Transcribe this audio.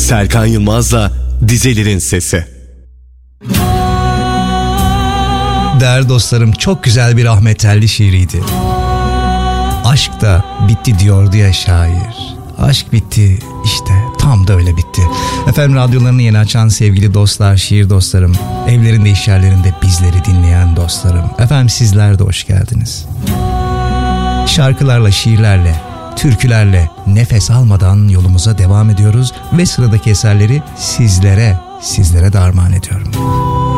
Serkan Yılmaz'la Dizelerin Sesi. Değerli dostlarım, çok güzel bir Ahmet Telli şiiriydi. Aşk da bitti diyordu ya şair. Aşk bitti, işte tam da öyle bitti. Efendim, radyolarını yeni açan sevgili dostlar, şiir dostlarım, evlerinde, iş yerlerinde bizleri dinleyen dostlarım. Efendim, sizler de hoş geldiniz. Şarkılarla, şiirlerle, türkülerle nefes almadan yolumuza devam ediyoruz ve sıradaki eserleri sizlere de armağan ediyorum.